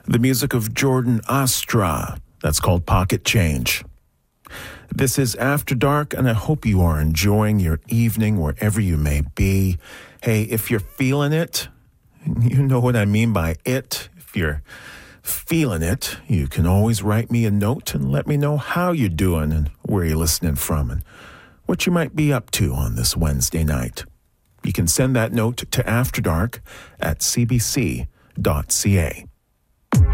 The music of Jordan Astra. That's called Pocket Change. This is After Dark, and I hope you are enjoying your evening wherever you may be. Hey, if you're feeling it, you know what I mean by it. If you're feeling it, you can always write me a note and let me know how you're doing and where you're listening from and what you might be up to on this Wednesday night. You can send that note to afterdark@cbc.ca.